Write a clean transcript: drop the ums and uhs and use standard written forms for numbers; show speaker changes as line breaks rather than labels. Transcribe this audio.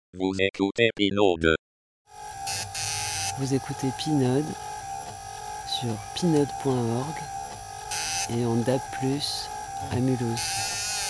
Vous écoutez Pinode.
Vous écoutez Pinode sur pinode.org et en DAB+, à Mulhouse.